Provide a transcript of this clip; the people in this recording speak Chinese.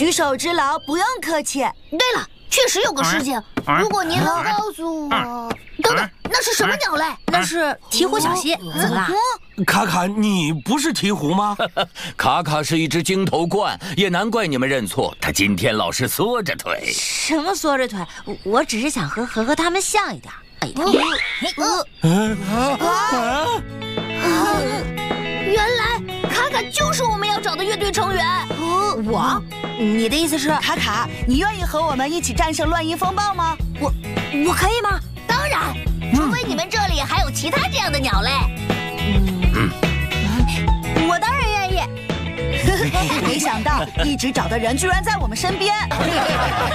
举手之劳，不用客气。 对了，确实有个事情，如果您能告诉我……等等，那是什么鸟类？ 那是鹈鹕小溪，怎么啦？ 卡卡，你不是鹈鹕吗？ 卡卡是一只金头鹳，也难怪你们认错。它今天老是缩着腿。 什么缩着腿？我只是想和他们像一点。哎呀， 原来卡卡就是我们要找的乐队成员。 我？你的意思是， 卡卡，你愿意和我们一起战胜乱音风暴吗？ 我可以吗？ 当然，除非你们这里还有其他这样的鸟类。 我当然愿意。 没想到一直找的人居然在我们身边。